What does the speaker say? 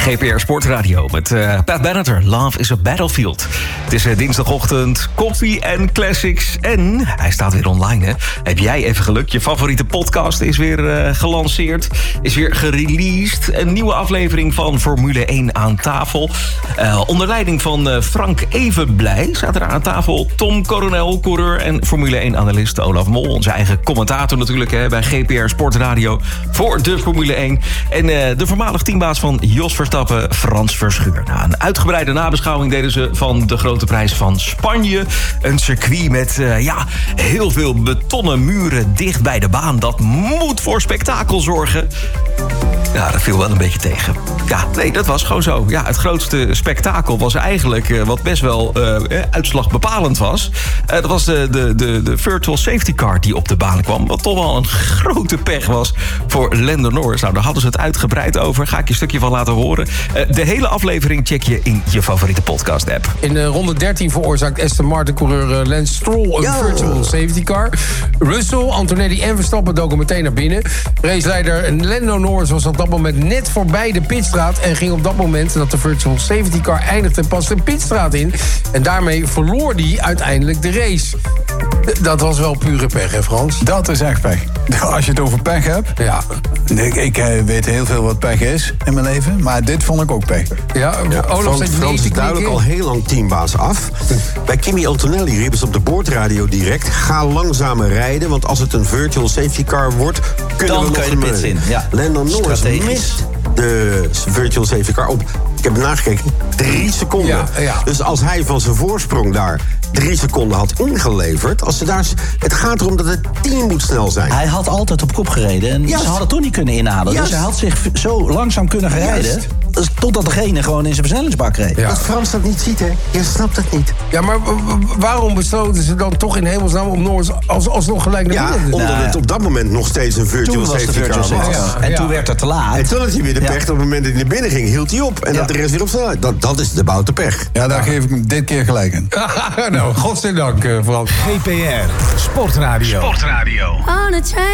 GPR Sportradio met Pat Benatar. Love is a Battlefield. Het is dinsdagochtend, koffie en classics. En hij staat weer online, hè? Heb jij even geluk? Je favoriete podcast is weer gelanceerd. Is weer gereleased. Een nieuwe aflevering van Formule 1 aan tafel. Onder leiding van Frank Evenblij staat er aan tafel Tom Coronel, coureur en Formule 1-analyst Olaf Mol. Onze eigen commentator natuurlijk, hè, bij GPR Sportradio voor de Formule 1. En de voormalig teambaas van Jos Verstappen, Frans Verschuur. Nou, een uitgebreide nabeschouwing deden ze van de grote prijs van Spanje. Een circuit met heel veel betonnen muren dicht bij de baan. Dat moet voor spektakel zorgen. Ja, dat viel wel een beetje tegen. Ja, nee, dat was gewoon zo. Ja, het grootste spektakel was eigenlijk wat best wel uitslagbepalend was. Dat was de virtual safety car die op de baan kwam. Wat toch wel een grote pech was voor Lando Norris. Nou, daar hadden ze het uitgebreid over. Ga ik je een stukje van laten horen. De hele aflevering check je in je favoriete podcast-app. In ronde 13 veroorzaakt Aston Martin-coureur Lance Stroll een virtual safety car. Russell, Antonelli en Verstappen doken meteen naar binnen. Raceleider Lando Norris was op dat moment net voorbij de pitstraat en ging op dat moment dat de virtual safety car eindigde pas de pitstraat in. En daarmee verloor hij uiteindelijk de race. Dat was wel pure pech, hè Frans? Dat is echt pech. Als je het over pech hebt... Ja. Ik weet heel veel wat pech is in mijn leven, maar dit vond ik ook pech. Ja, Frans is duidelijk al heel lang teambaas af. Bij Kimi Antonelli riepen ze op de boordradio direct: ga langzamer rijden, want als het een virtual safety car wordt, kunnen dan we nog kan je de pits in. Ja. Lando Norris mist de virtual safety car op, ik heb nagekeken, 3 seconden. Ja. Dus als hij van zijn voorsprong daar 3 seconden had ingeleverd, het gaat erom dat het team moet snel zijn. Hij had altijd op kop gereden en ze hadden toen niet kunnen inhalen. Juist. Dus hij had zich zo langzaam kunnen rijden, totdat degene gewoon in zijn versnellingsbak reed. Ja. Dat Frans dat niet ziet, hè? Je snapt het niet. Ja, maar waarom besloten ze dan toch in hemelsnaam om Norris alsnog gelijk naar binnen? Omdat het op dat moment nog steeds een virtual safety car was. En toen werd het te laat. En toen had hij weer de pech. Op het moment dat hij naar binnen ging, hield hij op. En dat de rest weer op snelheid. Dat is de boute pech. Ja, daar geef ik hem dit keer gelijk in. Nou, godzijdank, Frans. GPR Sportradio.